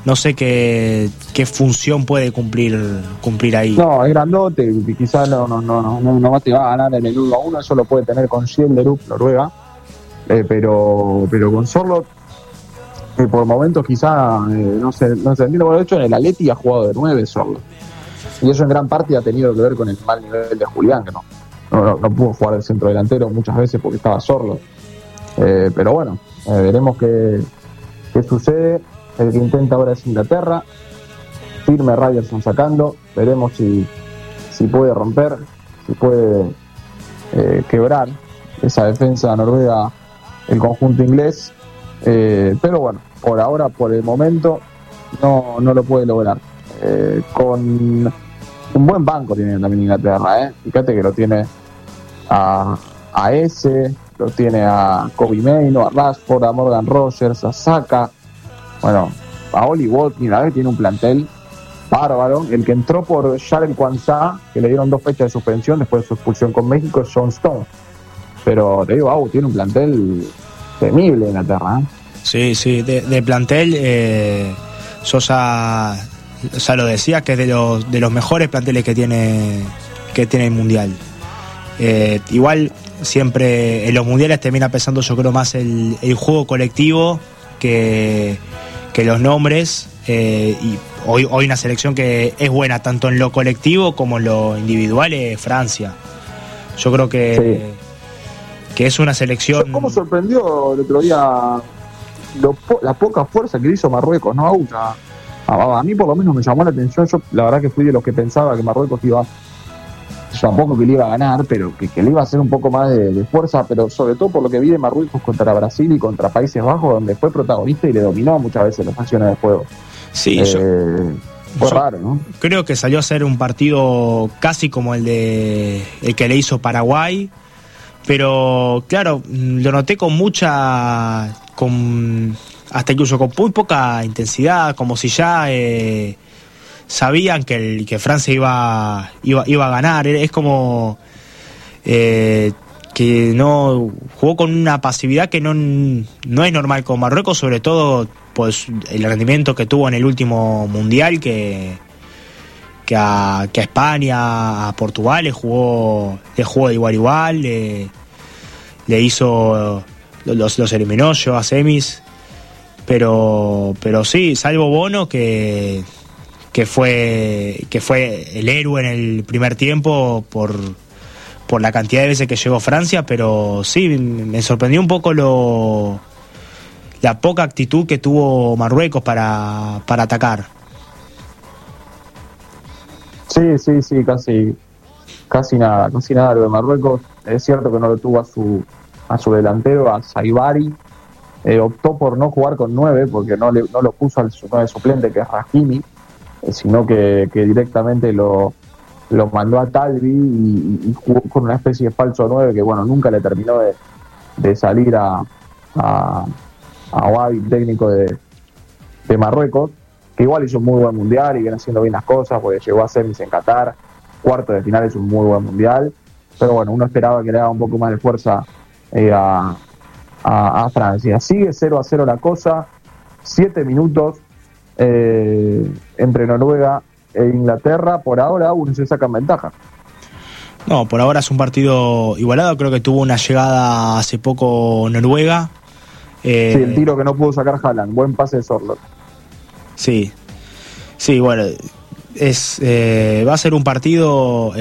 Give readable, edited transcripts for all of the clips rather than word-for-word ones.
no sé qué función puede cumplir ahí. No, es grandote, quizás no te va a ganar en el 1-1, eso lo puede tener con Schjelderup, Noruega, pero con Sorloth, por momentos quizás no se entiende. Bueno, de hecho en el Atleti ha jugado de 9 Sorloth, y eso en gran parte ha tenido que ver con el mal nivel de Julián, que no pudo jugar de centro delantero muchas veces porque estaba Sorloth, pero bueno, veremos qué sucede. El que intenta ahora es Inglaterra, firme Ryerson sacando, veremos si puede romper, si puede quebrar esa defensa noruega el conjunto inglés, pero bueno, por ahora, por el momento no lo puede lograr. Con un buen banco tiene también Inglaterra, fíjate que lo tiene a ese, lo tiene a Kobe Mainoo, a Rashford, a Morgan Rogers, a Saka, bueno, a Oli Watkins, tiene un plantel bárbaro. El que entró por Jarel Kwanzaa, que le dieron 2 fechas de suspensión después de su expulsión con México, es John Stone. Pero te digo, tiene un plantel temible en Inglaterra. Sí, de plantel, Sosa lo decía, que es de los mejores planteles que tiene el Mundial. Igual siempre en los mundiales termina pesando, yo creo, más el juego colectivo que los nombres, y hoy una selección que es buena tanto en lo colectivo como en lo individual es Francia. Yo creo que es una selección. ¿Cómo sorprendió el otro día la poca fuerza que hizo Marruecos, ¿no? A mí por lo menos me llamó la atención. Yo la verdad que fui de los que pensaba que Marruecos tampoco que le iba a ganar, pero que le iba a hacer un poco más de fuerza, pero sobre todo por lo que vi de Marruecos contra Brasil y contra Países Bajos, donde fue protagonista y le dominó muchas veces las acciones de juego. Sí, fue raro, ¿no? Creo que salió a ser un partido casi como el que le hizo Paraguay, pero claro, lo noté hasta incluso con muy poca intensidad, como si ya sabían que Francia iba a ganar. Es como que no jugó con una pasividad que no es normal con Marruecos, sobre todo pues el rendimiento que tuvo en el último mundial, que a España, a Portugal le jugó de igual a igual, le hizo, los eliminó, llegó a semis, pero sí, salvo Bono, que fue el héroe en el primer tiempo por la cantidad de veces que llegó Francia, pero sí, me sorprendió un poco la poca actitud que tuvo Marruecos para atacar. Sí, casi nada lo de Marruecos. Es cierto que no lo tuvo a su delantero, a Saibari. Optó por no jugar con 9 porque no lo puso al 9 suplente, que es Rahimi, sino que directamente lo mandó a Talvi y jugó con una especie de falso 9 que bueno, nunca le terminó de salir a Wabi, técnico de Marruecos, que igual hizo un muy buen mundial y viene haciendo bien las cosas, porque llegó a semis en Qatar, cuarto de final, es un muy buen mundial, pero bueno, uno esperaba que le haga un poco más de fuerza a Francia. Sigue 0-0 la cosa, 7 minutos entre Noruega e Inglaterra. Por ahora uno se saca en ventaja. No, por ahora es un partido igualado. Creo que tuvo una llegada hace poco Noruega. Sí, el tiro que no pudo sacar Haaland, buen pase de Sorloth. Sí, bueno, va a ser un partido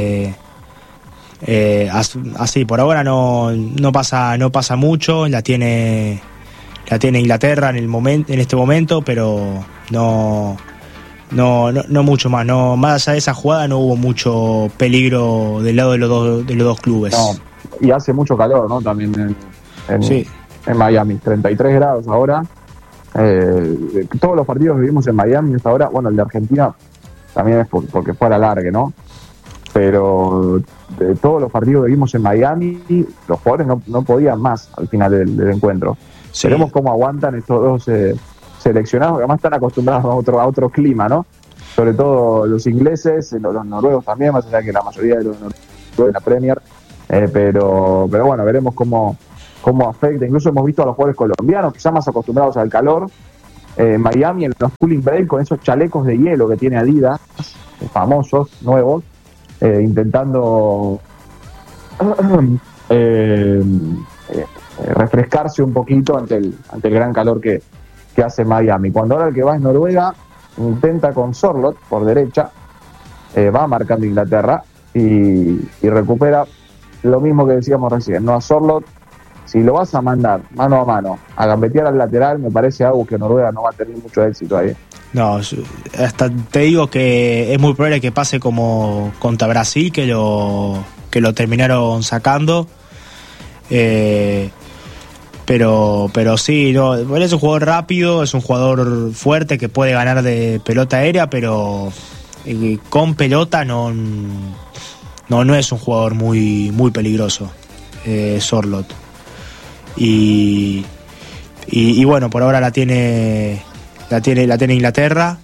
así. Por ahora no pasa mucho. La tiene Inglaterra en este momento, pero no mucho más. No, más allá de esa jugada no hubo mucho peligro del lado de los dos clubes. No, y hace mucho calor, ¿no? También en Miami, 33 grados ahora. Todos los partidos que vimos en Miami hasta ahora, bueno, el de Argentina también es porque fue a la larga, ¿no? Pero de todos los partidos que vimos en Miami, los jugadores no podían más al final del encuentro. Sí. Veremos cómo aguantan estos dos seleccionados, que además están acostumbrados a otro clima, ¿no? Sobre todo los ingleses, los noruegos también, más allá que la mayoría de los noruegos en la Premier. Pero bueno, veremos cómo afecta. Incluso hemos visto a los jugadores colombianos, que ya más acostumbrados al calor, Miami en los cooling break con esos chalecos de hielo que tiene Adidas, famosos, nuevos, intentando refrescarse un poquito ante el gran calor que hace Miami. Cuando ahora el que va es Noruega, intenta con Sorloth por derecha, va marcando Inglaterra y recupera lo mismo que decíamos recién, ¿no? A Sorloth, si lo vas a mandar mano a mano a gambetear al lateral, me parece algo que Noruega no va a tener mucho éxito ahí. No, hasta te digo que es muy probable que pase como contra Brasil, que lo terminaron sacando. Pero sí, no, él es un jugador rápido, es un jugador fuerte que puede ganar de pelota aérea, pero con pelota no es un jugador muy peligroso, Sorloth. Y bueno, por ahora la tiene Inglaterra,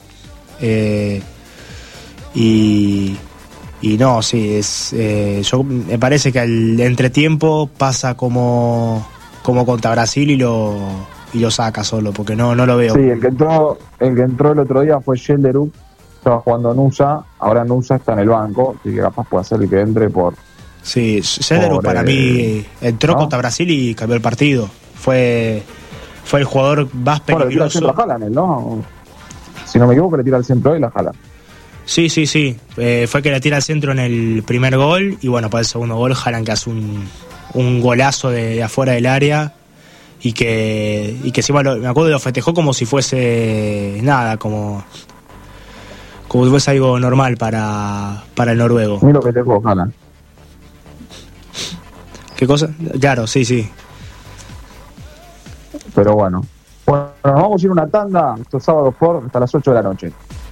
y no, sí, yo me parece que al entretiempo pasa como contra Brasil y lo saca solo, porque no lo veo. Sí, el que entró el otro día fue Schelderup, estaba jugando Nusa, ahora Nusa está en el banco, así que capaz puede ser el que entre por... Sí, Schelderup para mí entró contra Brasil y cambió el partido. Fue el jugador más peligroso. Bueno, le tira al centro a Haaland, ¿no? Si no me equivoco, le tira al centro y la Haaland. Sí. Fue que le tira al centro en el primer gol, y bueno, para el segundo gol Haaland que hace un golazo de afuera del área, y que encima me acuerdo lo festejó como si fuese nada, como si fuese algo normal para el noruego. Mira lo que tengo, Haaland. ¿Qué cosa? Claro, sí. Pero bueno, nos vamos a ir a una tanda estos sábados hasta las 8 de la noche.